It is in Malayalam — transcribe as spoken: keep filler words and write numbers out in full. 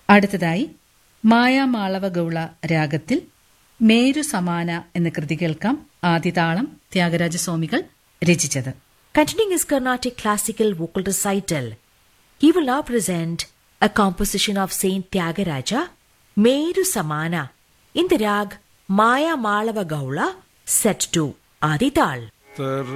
അടുത്തതായി മായാമാളവ ഗൗള രാഗത്തിൽ മേരു സമാന എന്ന കൃതി കേൾക്കാം. ആദിതാളം ത്യാഗരാജസ്വാമികൾ രചിച്ചത്. Continuing his Carnatic classical vocal recital, he will now present a composition of Saint Tyagaraja, Meru Samana, in the rag Maya Malava Gaula, set to Adital.